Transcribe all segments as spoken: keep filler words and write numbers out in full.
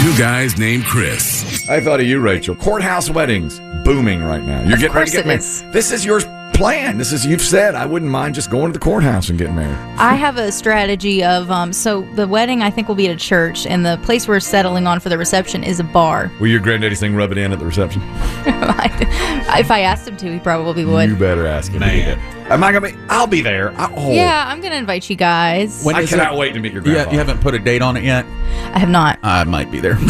Two guys named Chris. I thought of you, Rachel. Courthouse weddings booming right now. You're Of getting ready to course get it married. is. This is your plan. This is you've said I wouldn't mind just going to the courthouse and getting married. I have a strategy of um. So the wedding I think will be at a church, and the place we're settling on for the reception is a bar. Will your granddaddy sing "Rub It In" at the reception? If I asked him to, he probably would. You better ask him. Man. Am I gonna be? I'll be there. I, oh, Yeah, I'm gonna invite you guys. When I is cannot it? wait to meet your Yeah, grandpa. you haven't put a date on it yet? I have not. I might be there.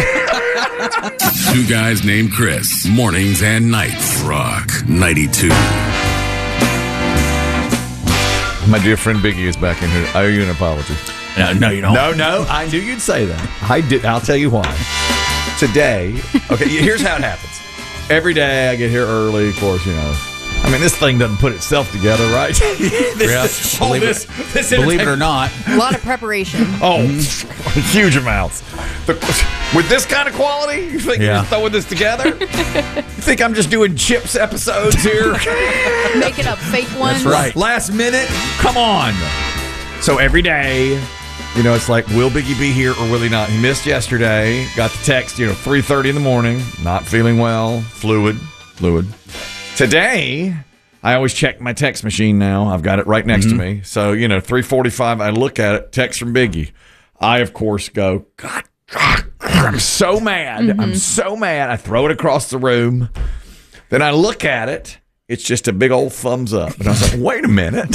Two guys named Chris. Mornings and nights. Rock ninety-two. My dear friend Biggie is back in here. I owe you an apology. no, no, you don't. No, no, I knew you'd say that. I did. I'll tell you why. Today, okay, here's how it happens. Every day I get here early, of course, you know. I mean, this thing doesn't put itself together, right? this, Yeah, this, all believe this, it- this Believe it or entertainment- not, A lot of preparation. Oh, huge amounts. The, with this kind of quality, you think Yeah. you're throwing this together? You think I'm just doing Chips episodes here? Making up fake ones. that's right. Last minute? Come on. So every day, you know, it's like, will Biggie be here or will he not? He missed yesterday. Got the text, you know, three thirty in the morning. Not feeling well. Fluid. Fluid. Today, I always check my text machine now. I've got it right next to me. So, you know, three forty-five, I look at it, text from Biggie. I, of course, go, God, God I'm so mad. I'm so mad. I throw it across the room. Then I look at it. It's just a big old thumbs up. And I was like, wait a minute.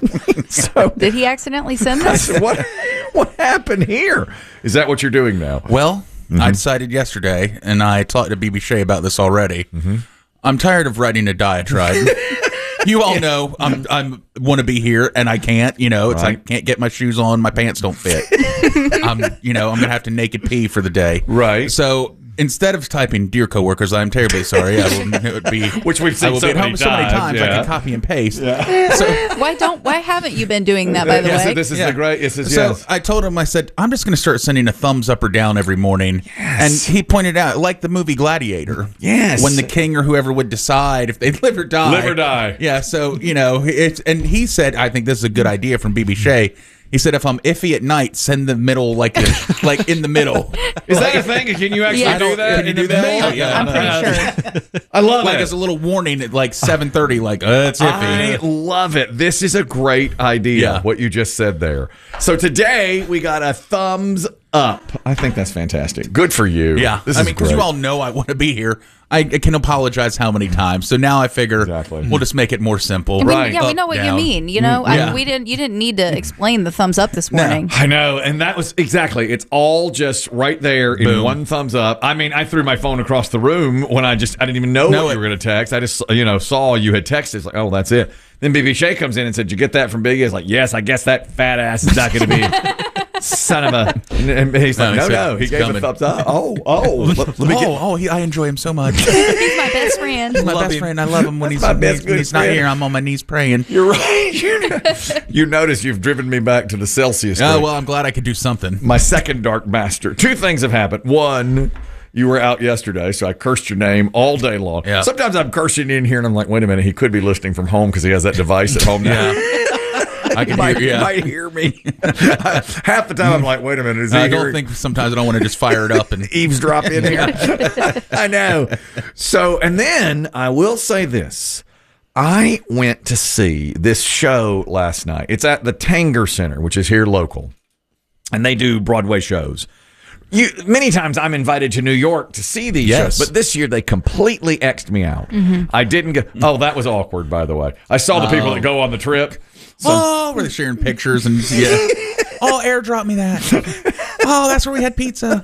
so Did he accidentally send I this? said, what, what happened here? Is that what you're doing now? Well, I decided yesterday, and I talked to B B Shea about this already. I'm tired of writing a diatribe. You all know I'm I'm want to be here and I can't. You know, it's Right. like I can't get my shoes on, my pants don't fit. I'm you know I'm gonna have to naked pee for the day. Right. So instead of typing "Dear coworkers, I'm terribly sorry," I will it would be Which we've seen I will so be at many home so many times, times I yeah. can copy and paste. Why don't? Why haven't you been doing that? By the Yes, way, this is Yeah. the great. This is So yes. I told him, I said, I'm just going to start sending a thumbs up or down every morning. And he pointed out, like the movie Gladiator. Yes. When the king or whoever would decide if they'd live or die. Live or die. Yeah. So, you know, it's, and he said, I think this is a good idea from B B Shea. He said, if I'm iffy at night, send the middle, like the, like in the middle. Is that a thing? Can you actually Yeah. do that? Can you in do the that? middle? Yeah. I'm pretty sure. I love Like it. as a little warning at like seven thirty, like, uh, it's I iffy. love it. This is a great idea, Yeah. what you just said there. So today we got a thumbs up. I think that's fantastic. Good for you. Yeah. This I is mean, because great. you all know I want to be here. I, I can apologize how many times. So now I figure Exactly. we'll just make it more simple. I mean, Right. yeah, we Up, know what you down. mean. You know, I Yeah. mean, we didn't. You didn't need to explain the thumbs up this morning. I know, and that was exactly. It's all just right there in Boom. one thumbs up. I mean, I threw my phone across the room when I just I didn't even know Know what it. you were going to text. I just you know saw you had texted. It's like, oh, that's it. Then B B Shea comes in and said, "Did you get that from Biggie?" It's like, yes, I guess that fat ass is not going to be. Son of a. And he's like, No, no, he said no. He it's gave a coming. thumbs up. Oh, oh. Let, let me oh, get. oh, he, I enjoy him so much. He's my best friend. my Love best him. friend. I love him when he's, my when best he's, when he's good not friend. here. I'm on my knees praying. You're right. You, you notice you've driven me back to the Celsius. Oh, thing. well, I'm glad I could do something. My second dark master. Two things have happened. One, you were out yesterday, so I cursed your name all day long. Yeah. Sometimes I'm cursing in here, and I'm like, wait a minute, he could be listening from home because he has that device at home now. I can might, hear, yeah. might hear me. Half the time, I'm like, wait a minute, is he I here? don't think sometimes I don't want to just fire it up and eavesdrop in here. I know. So, and then I will say this. I went to see this show last night. It's at the Tanger Center, which is here local, and they do Broadway shows. You, many times I'm invited to New York to see these Yes. shows, but this year they completely X'd me out. I didn't go. Oh, that was awkward, by the way. I saw the people that go on the trip. Some, oh, where they're sharing pictures and yeah. Oh, airdrop me that. Oh, that's where we had pizza.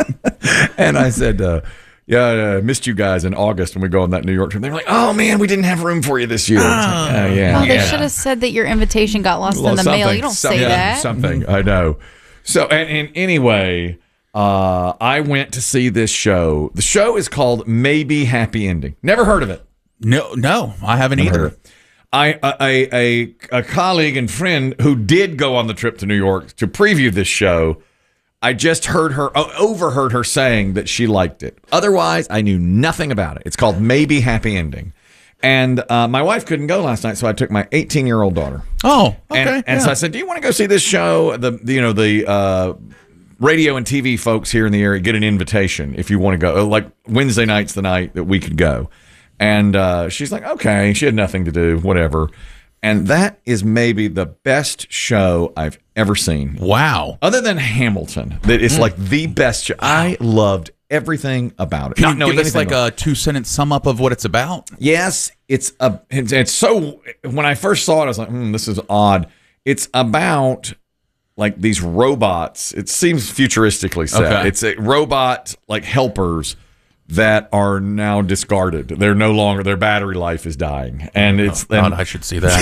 And I said, uh, yeah, I missed you guys in August when we go on that New York trip. They're like, oh, man, we didn't have room for you this year. It's like, oh, yeah. Oh, they yeah. should have said that your invitation got lost Well, in the mail. something, You don't something, say that. Something, I know. So, and, and anyway, uh, I went to see this show. The show is called Maybe Happy Ending. Never heard of it. No, no, I haven't Never either. heard of it. I a, a a colleague and friend who did go on the trip to New York to preview this show. I just heard her overheard her saying that she liked it. Otherwise, I knew nothing about it. It's called Maybe Happy Ending, and uh, my wife couldn't go last night, so I took my eighteen year old daughter. Oh, okay. And, and yeah. so I said, "Do you want to go see this show?" The, the you know the uh, radio and T V folks here in the area get an invitation if you want to go. Like Wednesday night's the night that we could go. And uh, she's like, okay. She had nothing to do, whatever. And that is maybe the best show I've ever seen. Wow. Other than Hamilton, that it's mm. like the best show. I loved everything about it. Can Not you knowing give us like about. a two-sentence sum up of what it's about? Yes, it's a. It's, it's so. When I first saw it, I was like, hmm, this is odd. It's about like these robots. It seems futuristically set. Okay. It's a robot like helpers that are now discarded. They're no longer, their battery life is dying. And it's oh, God, I should see that.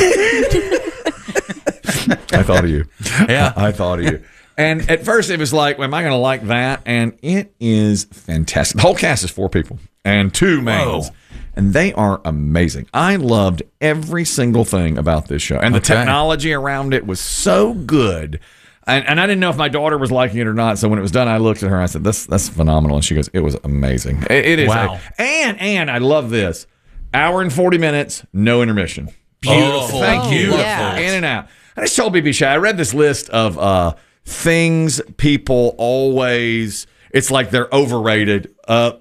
I thought of you. Yeah. I thought of you. And at first it was like, well, am I going to like that? And it is fantastic. The whole cast is four people and two males. Whoa. And they are amazing. I loved every single thing about this show. And the okay. technology around it was so good. And, and I didn't know if my daughter was liking it or not. So when it was done, I looked at her and I said, "This that's phenomenal." And she goes, "It was amazing. It, it is." Wow. A, and and I love this. Hour and forty minutes, no intermission. Beautiful. Oh, thank oh, you. yeah. In and out. I just told B B Shay, I read this list of uh, things people always. It's like they're overrated. Uh,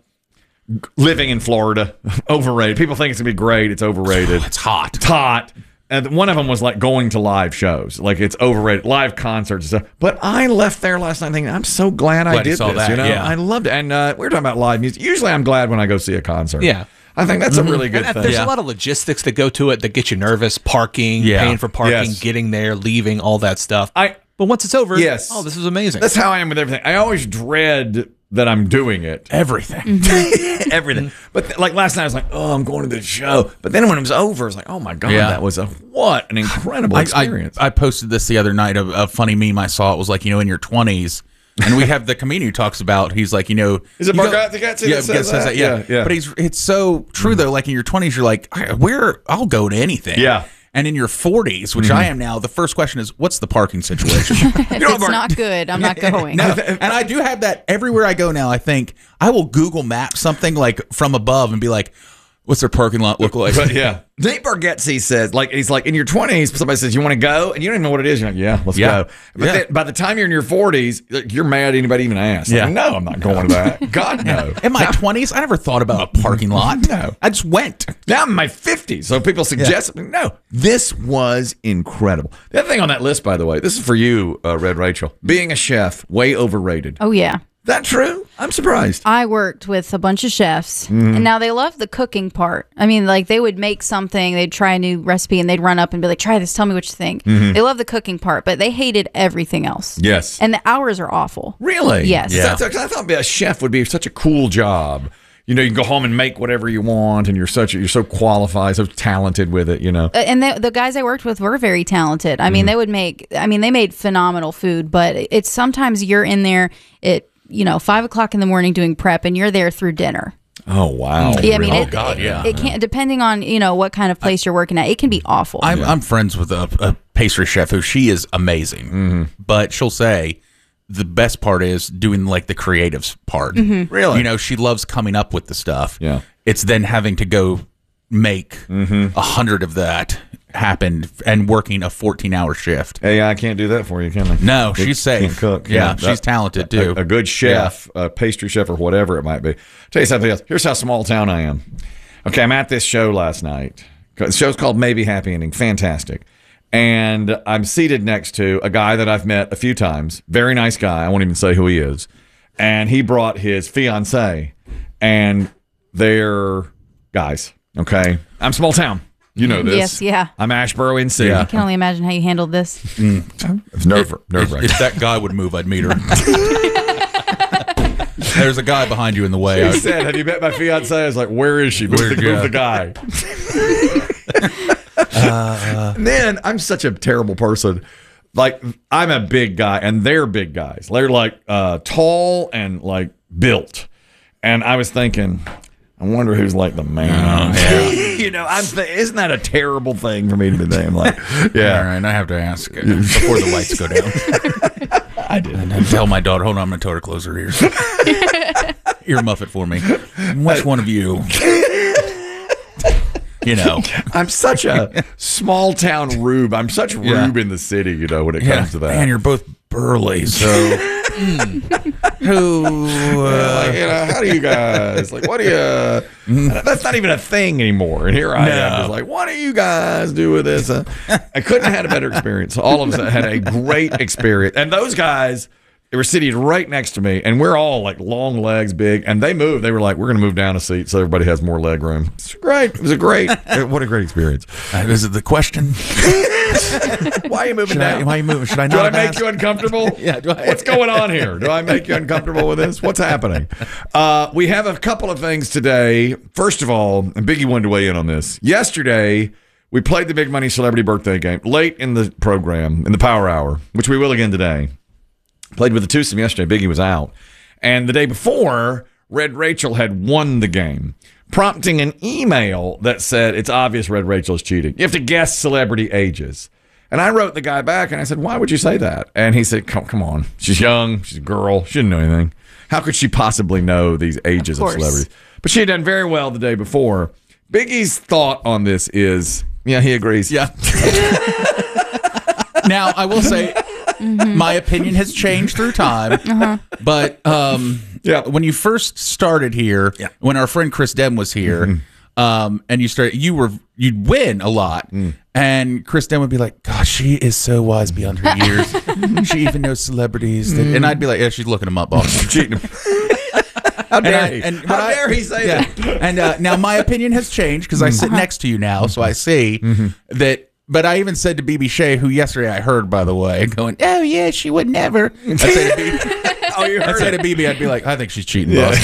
living in Florida, overrated. People think it's gonna be great. It's overrated. It's hot. It's hot. And one of them was like going to live shows, like it's overrated, live concerts and stuff. But I left there last night thinking, I'm so glad, glad I did saw this. That, you know, yeah. I loved it. And uh, we were talking about live music. Usually, I'm glad when I go see a concert. Yeah, I think that's a really good and thing. There's yeah. a lot of logistics that go to it that get you nervous. Parking, yeah. paying for parking, yes. getting there, leaving, all that stuff. I but once it's over, yes, oh, this is amazing. That's how I am with everything. I always dread that I'm doing it. Everything. Everything. But th- like last night, I was like, oh, I'm going to this show. But then when it was over, I was like, oh my God, Yeah. that was a, what an incredible I, experience. I, I posted this the other night, a, a funny meme I saw. It was like, you know, in your twenties, and we have the comedian who talks about, he's like, you know. Is it you Mark go- Gatti that Yeah, says says that? Yeah. Yeah, yeah. But he's, it's so true, though. Like in your twenties, you're like, where, I'll go to anything. Yeah. And in your forties, which mm-hmm. I am now, the first question is, what's the parking situation? If it's not good, I'm not going. No, and I do have that everywhere I go now. I think I will Google map something like from above and be like, what's their parking lot look like? But yeah. Nate Bargatze says, like, he's like, in your twenties, somebody says, you want to go? And you don't even know what it is. You're like, yeah, let's Yeah. go. But Yeah. then, by the time you're in your forties, you're mad anybody even asked. Like, Yeah. no, I'm not going to that. God, no. In my twenties, I never thought about a parking lot. No. I just went. Now I'm in my fifties, so people suggest something. No, this was incredible. The other thing on that list, by the way, this is for you, uh, Red Rachel. Being a chef, way overrated. Oh, yeah. That true? I'm surprised. I worked with a bunch of chefs, Mm-hmm. and now they love the cooking part. I mean, like, they would make something, they'd try a new recipe, and they'd run up and be like, try this, tell me what you think. Mm-hmm. They love the cooking part, but they hated everything else. Yes. And the hours are awful. Really? Yes. Yeah. That's- I thought being a chef would be such a cool job. You know, you can go home and make whatever you want, and you're such a, you're so qualified, so talented with it. You know. Uh, And the, the guys I worked with were very talented. I mean, Mm-hmm. they would make, I mean, they made phenomenal food, but it's sometimes you're in there at, you know, five o'clock in the morning doing prep, and you're there through dinner. Oh wow. Yeah, I mean, Oh, it, God, it- yeah. It can't, depending on, you know, what kind of place you're working at, it can be awful. I'm, I'm friends with a, a pastry chef who she is amazing, Mm-hmm. but she'll say the best part is doing like the creatives part. Mm-hmm. Really? You know, she loves coming up with the stuff. Yeah. It's then having to go make a Mm-hmm. hundred of that happen and working a fourteen hour shift. Hey, I can't do that for you, can I? No, They she's safe. can't cook. Yeah, That- she's talented too. A, a good chef, a pastry chef, or whatever it might be. Tell you something else. Here's how small town I am. Okay, I'm at this show last night. The show's called Maybe Happy Ending. Fantastic. And I'm seated next to a guy that I've met a few times. Very nice guy. I won't even say who he is. And he brought his fiance, and they're guys. Okay, I'm small town. You know this. Yes, yeah. I'm Asheboro N C. I can only imagine how you handled this. It's nerve nerve wracking. If that guy would move, I'd meet her. There's a guy behind you in the way. He I- said, "Have you met my fiance?" I was like, "Where is she? Move Where's- the, move yeah. the guy." And then I'm such a terrible person. Like I'm a big guy, and they're big guys. They're like uh, tall and like built. And I was thinking, I wonder who's like the man. You know, I'm. Th- isn't that a terrible thing for me to be thinking? Like, yeah. All right, I have to ask uh, before the lights go down. I did. And then tell my daughter, hold on, I'm going to tell her to close her ears. Ear muff it for me. Which one of you? You know. I'm such a small town rube. I'm such Yeah. rube in the city, you know, when it Yeah. comes to that. Man, you're both burly, so who? Uh, like, you know, how do you guys like? What do you? That's not even a thing anymore. And here I No. am, just like, what do you guys do with this? Uh, I couldn't have had a better experience. All of us had a great experience, and those guys. They were sitting right next to me, and we're all like long legs, big, and they moved. They were like, "We're going to move down a seat so everybody has more leg room." It's great. It was a great. What a great experience. uh, is it the question? Why are you moving Should I, down? why are you moving? Should I Do not I make ask? you uncomfortable? Yeah, do I- What's going on here? Do I make you uncomfortable with this? What's happening? Uh, we have a couple of things today. First of all, and Biggie wanted to weigh in on this. Yesterday, we played the Big Money Celebrity Birthday Game late in the program, in the Power Hour, which we will again today. Played with the twosome yesterday. Biggie was out. And the day before, Red Rachel had won the game, prompting an email that said, it's obvious Red Rachel is cheating. You have to guess celebrity ages. And I wrote the guy back and I said, why would you say that? And he said, come, come on. She's young. She's a girl. She didn't know anything. How could she possibly know these ages of, Of course. celebrities? But she had done very well the day before. Biggie's thought on this is, yeah, he agrees. Yeah. Now, I will say, my opinion has changed through time. Uh-huh. But um, Yeah. when you first started here, Yeah. when our friend Chris Dem was here, um, and you started, you were you'd win a lot, and Chris Dem would be like, "Gosh, she is so wise beyond her years. She even knows celebrities." That, and I'd be like, "Yeah, she's looking them up, boss." Cheating. How And dare I- he? and How when I- dare he say Yeah. that? And uh, now my opinion has changed because I sit next to you now, so I see that. But I even said to B B Shea, who yesterday I heard, by the way, going, "Oh yeah, she would never." I said to B B, Oh, you I heard said it. to B B, I'd be like, "I think she's cheating, boss."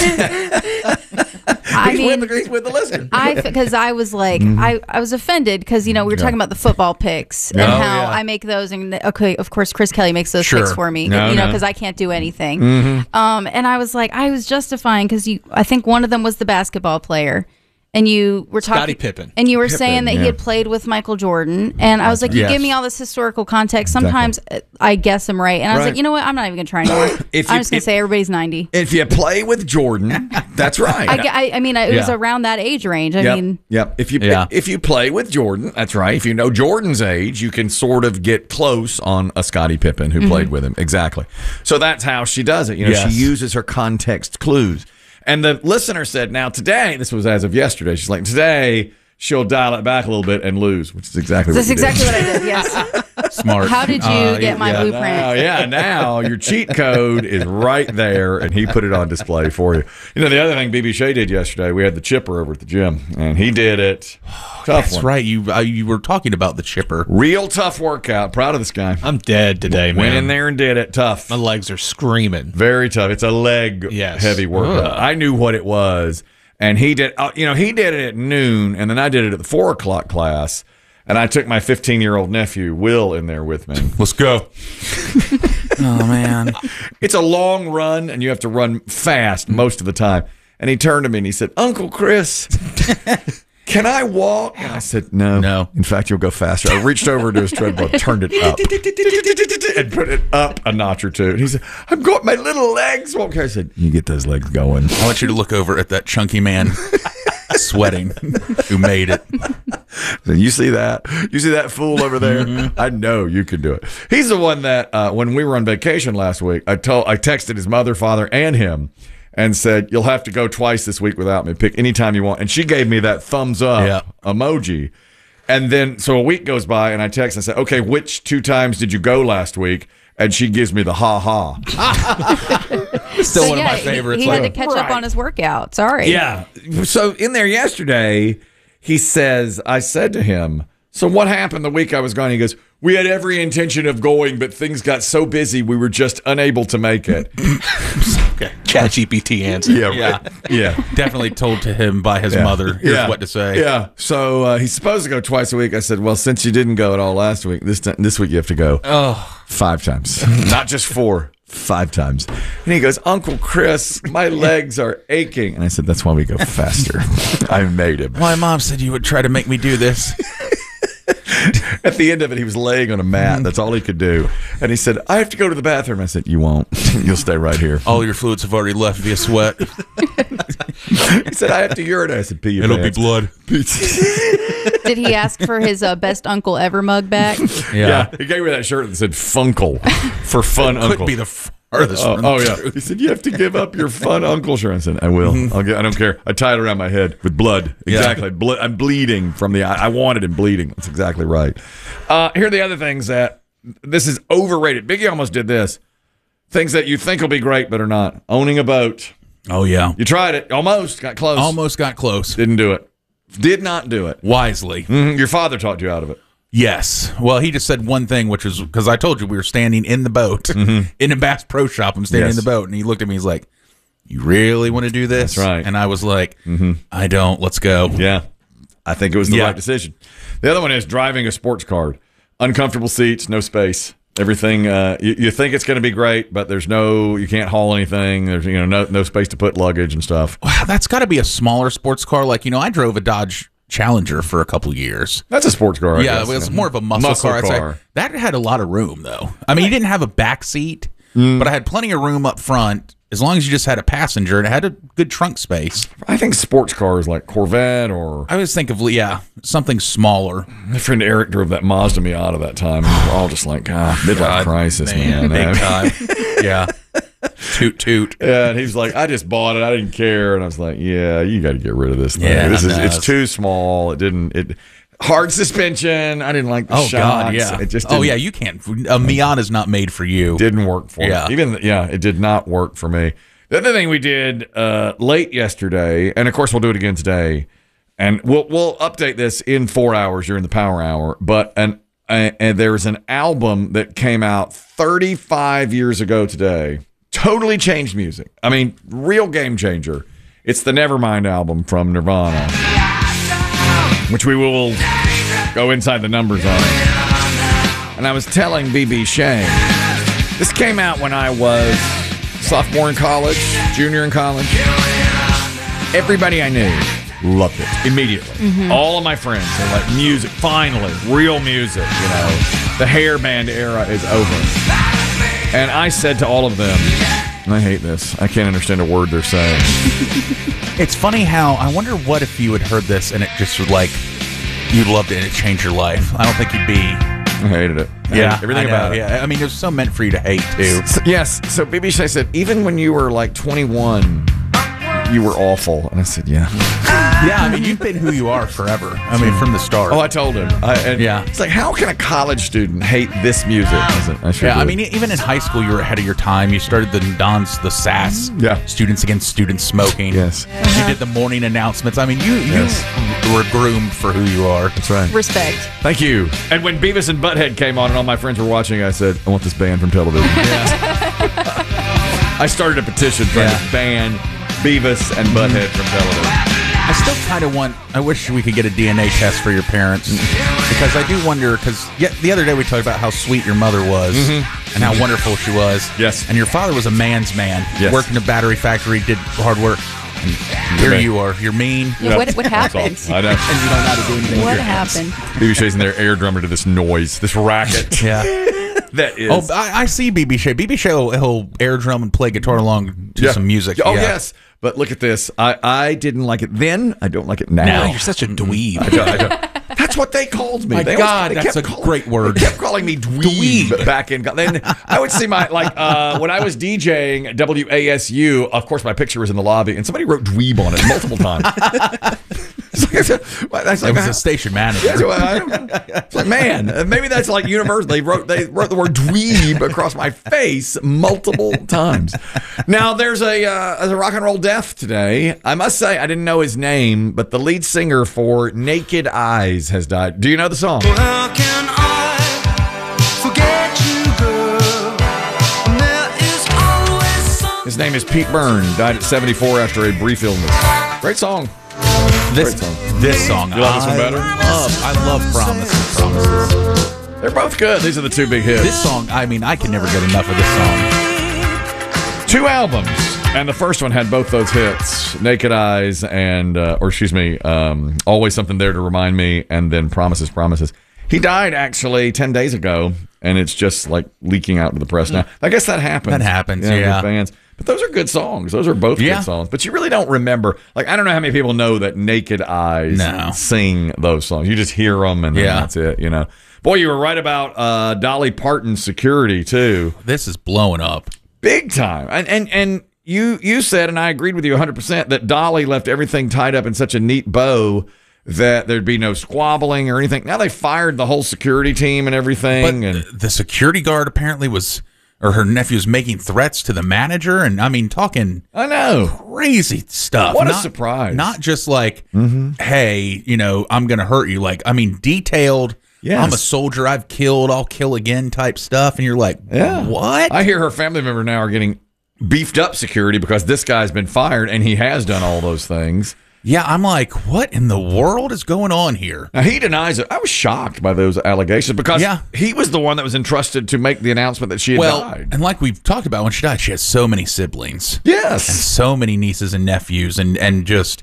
I He's mean, with the, he's with the listener. I because I was like I, I was offended because you know we were talking about the football picks and Oh, how yeah. I make those and okay of course Chris Kelly makes those Sure. picks for me No, you know no. because I can't do anything um and I was like I was justifying because you I think one of them was the basketball player and you were talking Scottie Pippen. and you were saying that yeah. he had played with Michael Jordan and I was like you Yes. give me all this historical context sometimes uh I guess I'm right and I was Right. like you know what I'm not even gonna try anymore If I'm you- just gonna if- say everybody's ninety If you play with Jordan, that's right. I, ge- I, I mean it was Yeah. around that age range I Yep. mean yep. If you Yeah. if you play with Jordan, that's right. If you know Jordan's age, you can sort of get close on a Scottie Pippen who played with him. Exactly. So that's how she does it. You know, Yes. she uses her context clues. And the listener said, now today, this was as of yesterday. She's like, today she'll dial it back a little bit and lose, which is exactly that's what you exactly did. what I did yes. Smart. How did you Uh, get my yeah. blueprint? Oh yeah, now your cheat code is right there, and he put it on display for you. You know, the other thing B B Shea did yesterday, we had the chipper over at the gym, and he did it. Tough That's one. right. You uh, you were talking about the chipper. Real tough workout. Proud of this guy. I'm dead today, man. Went in there and did it. Tough. My legs are screaming. Very tough. It's a leg Yes. heavy workout. Ugh. I knew what it was, and he did. Uh, you know, he did it at noon, and then I did it at the four o'clock class. And I took my fifteen-year-old nephew Will in there with me. Let's go. Oh man. It's a long run, and you have to run fast most of the time. And he turned to me and he said, "Uncle Chris, can I walk?" And I said, "No, No. In fact, you'll go faster." I reached over to his treadmill, turned it up, and put it up a notch or two. And he said, "I've got my little legs." Okay, I said, "You get those legs going." I want you to look over at that chunky man sweating who made it. So you see that? You see that fool over there? Mm-hmm. I know you can do it. He's the one that uh, when we were on vacation last week, I told, I texted his mother, father, and him, and said, "You'll have to go twice this week without me. Pick any time you want." And she gave me that thumbs up Yeah. emoji. And then so a week goes by, and I text and say, "Okay, which two times did you go last week?" And she gives me the ha ha. Still So, one yeah, of my favorites. He, he had to Like, catch up Right. on his workout. Sorry. Yeah. So in there yesterday, he says, I said to him, "So what happened the week I was gone?" He goes, "We had every intention of going, but things got so busy we were just unable to make it." Okay. Chat G P T answer. Yeah. Yeah. Right. Yeah. Definitely told to him by his Yeah. mother. Here's Yeah. what to say. Yeah. So uh, he's supposed to go twice a week. I said, "Well, since you didn't go at all last week, this time, this week you have to go Oh, five times, not just four, five times." And he goes, "Uncle Chris, my legs are aching." And I said, "That's why we go faster." I made him. my mom said you would try to make me do this. At the end of it, he was laying on a mat. That's all he could do. And he said, "I have to go to the bathroom." I said, "You won't. You'll stay right here." All your fluids have already left via sweat. He said, "I have to urinate." I said, "Pee your It'll be pants." blood. Did he ask for his uh, best uncle ever mug back? Yeah. He gave me that shirt that said Funkle for fun Could uncle. be the farthest Oh, from oh the yeah. truth. He said, you have to give up your fun uncle shirt. I said, I will. I'll get, I don't care. I tie it around my head with blood. Yeah. Exactly. Ble- I'm bleeding from the eye. I wanted him bleeding. That's exactly right. Uh, here are the other things that this is overrated. Biggie almost did this. Things that you think will be great but are not. Owning a boat. Oh, yeah. You tried it. Almost. Got close. Almost got close. Didn't do it. Did not do it. Wisely. Mhm. Your father talked you out of it. Yes. Well, he just said one thing, which was because I told you we were standing in the boat in a Bass Pro Shop. I'm standing Yes. in the boat, and he looked at me. He's like, "You really want to do this?" That's right. And I was like, "I don't. Let's go." Yeah. I think it was the Yeah. right decision. The other one is driving a sports car. Uncomfortable seats, no space. Everything uh, you, you think it's going to be great, but there's no, you can't haul anything. There's you know no no space to put luggage and stuff. Wow, that's got to be a smaller sports car. Like you know, I drove a Dodge Challenger for a couple years. That's a sports car. I yeah, guess. it was more of a muscle, Muscle car. I'd say. car. That had a lot of room, though. I mean, you didn't have a back seat, Mm. but I had plenty of room up front. As long as you just had a passenger and it had a good trunk space. I think sports cars like Corvette or I always think of yeah something smaller. my friend Eric drove that Mazda Miata that time. And we were all just like, God, midlife God, crisis, man. big time. Yeah, toot toot. Yeah, and he was like, I just bought it. I didn't care. And I was like, yeah, you got to get rid of this thing. Yeah, this is no, it's it's- too small. It didn't. It hard suspension. I didn't like the Oh shocks. God, yeah. It just oh didn't- yeah, you can't. A Miata's not made for you. didn't work for Yeah. me. Even yeah, it did not work for me. The other thing we did uh, late yesterday, and of course we'll do it again today, and we'll we'll update this in four hours during the Power Hour. But an uh, and there's an album that came out thirty-five years ago today, totally changed music. I mean, real game changer. It's the Nevermind album from Nirvana, which we will go inside the numbers on. And I was telling B B Shane, this came out when I was sophomore in college, junior in college. Everybody I knew loved it immediately. All of my friends are like, music, finally, real music, you know. The hair band era is over. And I said to all of them, I hate this. I can't understand a word they're saying. It's funny how I wonder what if you had heard this and it just was like you loved it and it changed your life. I don't think you'd be. I hated it. I hated everything I know, about it. Yeah, I mean, it was so meant for you to hate too. So- yes. So B B Shay said, even when you were like twenty-one, you were awful. And I said, yeah. Yeah, I mean, you've been who you are forever. I mean, from the start. Oh, I told him. I, and Yeah. It's like, how can a college student hate this music? I said, I sure Yeah, I did. mean, even in high school, you were ahead of your time. You started the Don's, the S A S, Yeah. Students Against Students Smoking. Yes. You did the morning announcements. I mean, you Yes. you were groomed for who you are. That's right. Respect. Thank you. And when Beavis and Butthead came on and all my friends were watching, I said, I want this banned from television. I started a petition trying Yeah. to ban Beavis and Butthead from television. I still kind of want. I wish we could get a D N A test for your parents because I do wonder. Because yet the other day we talked about how sweet your mother was and how wonderful she was. Yes. And your father was a man's man. Yes. Worked in a battery factory, did hard work. And here man. you are. You're mean. Yeah, what what That's all. happened? I know. And you don't know how to do anything. with What your hands. happened? B B Shay's in there air drummer to this noise, this racket. Yeah. That is. Oh, I, I see B B Shay. B B Shay will he'll air drum and play guitar along to Yeah. some music. Oh, Yeah. yes. But look at this. I, I didn't like it then. I don't like it now. Now you're such a dweeb. I don't- I don't- That's what they called me. My They always- God, they that's kept a call- great word. They kept calling me dweeb, back in. Then I would see my like uh, when I was DJing at W A S U. Of course, my picture was in the lobby, and somebody wrote dweeb on it multiple times. It's like, that's like, It was a station manager. yeah, so I don't- it's like, man, uh, maybe that's like universal. They wrote they wrote the word dweeb across my face multiple times. Now there's a uh, there's a rock and roll death today. I must say I didn't know his name, but the lead singer for Naked Eyes has died. Do you know the song? How can I forget you, girl? And there is always some- His name is Pete Byrne. Died at seventy-four after a brief illness. Great song. This Great song. this song. You like this one I better? Love, I love Promises. Promises. They're both good. These are the two big hits. This song. I mean, I can never get enough of this song. Two albums, and the first one had both those hits: "Naked Eyes" and, uh, or excuse me, um, "Always Something There to Remind Me," and then "Promises, Promises." He died actually ten days ago, and it's just like leaking out to the press now. I guess that happens. That happens, yeah. with bands. But those are good songs. Those are both Yeah. good songs. But you really don't remember. Like, I don't know how many people know that Naked Eyes No. sing those songs. You just hear them, and then Yeah. that's it, you know. Boy, you were right about uh, Dolly Parton's security, too. This is blowing up. Big time. And and and you you said, and I agreed with you one hundred percent, that Dolly left everything tied up in such a neat bow that there'd be no squabbling or anything. Now they fired the whole security team and everything. But and the, the security guard apparently was, or her nephew was making threats to the manager, and I mean, talking I know. crazy stuff. What a Not- surprise. Not just like, hey, you know, I'm going to hurt you. Like, I mean, detailed. Yes. I'm a soldier. I've killed. I'll kill again type stuff. And you're like, Yeah. what? I hear her family members now are getting beefed up security because this guy's been fired and he has done all those things. yeah, I'm like, what in the world is going on here? Now, he denies it. I was shocked by those allegations because Yeah. he was the one that was entrusted to make the announcement that she had Well, died. and like we've talked about, when she died, she has so many siblings. Yes. So many nieces and nephews, and and just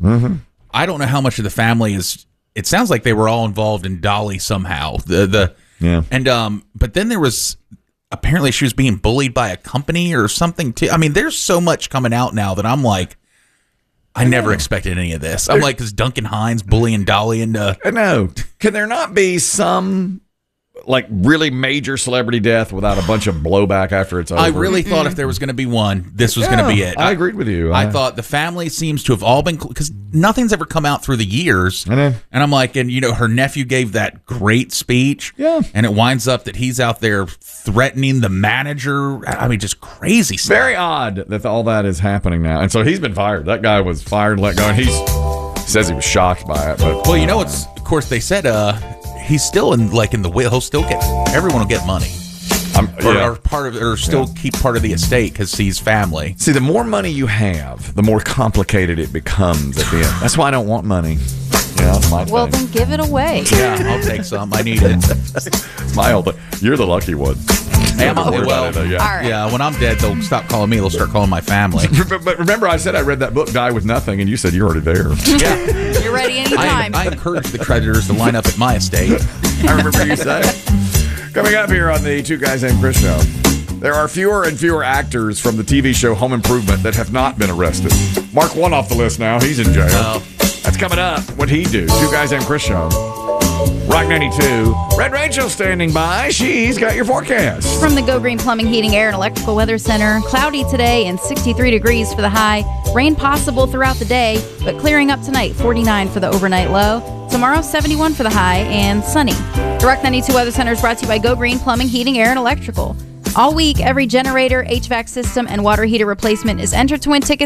I don't know how much of the family is. It sounds like they were all involved in Dolly somehow. The the Yeah. and um, but then there was apparently she was being bullied by a company or something too. I mean, there's so much coming out now that I'm like, I never expected any of this. I'm like, is Duncan Hines bullying Dolly into? I know. Can there not be some like really major celebrity death without a bunch of blowback after it's over? I really thought if there was going to be one, this was Yeah, going to be it. I agreed with you. I thought the family seems to have all been, because nothing's ever come out through the years. I know. And I'm like, and you know, her nephew gave that great speech. Yeah. And it winds up that he's out there threatening the manager. I mean, just crazy stuff. Very odd that all that is happening now. And so he's been fired. That guy was fired, let go, and he says he was shocked by it. But Well, you know, it's, of course, they said uh, he's still in, like, in the will. He'll still get, everyone will get money. I'm, Or, yeah. or part of, or still keep part of the estate because he's family. See, the more money you have, the more complicated it becomes at the end. That's why I don't want money. Yeah, that's my Well, thing. then give it away. Yeah, I'll take some. I need it. It's my whole thing. You're the lucky one. Hey, I'm Don't on worry the well. about it, though, yeah. All right. Yeah, when I'm dead, they'll stop calling me. They'll start calling my family. But but remember, I said I read that book, Die With Nothing, and you said you're already there. Yeah. You're ready I, anytime. I encourage the creditors to line up at my estate. I remember you saying. Coming up here on the Two Guys Named Chris show, there are fewer and fewer actors from the T V show Home Improvement that have not been arrested. Mark one off the list now. He's in jail. Oh. That's coming up. What'd he do? Two Guys Named Chris show. Rock ninety-two. Red Rachel standing by. She's got your forecast. From the Go Green Plumbing, Heating, Air, and Electrical Weather Center, cloudy today and sixty-three degrees for the high. Rain possible throughout the day, but clearing up tonight, forty-nine for the overnight low. Tomorrow, seventy-one for the high and sunny. The Rock ninety-two Weather Center is brought to you by Go Green Plumbing, Heating, Air, and Electrical. All week, every generator, H V A C system, and water heater replacement is entered to win tickets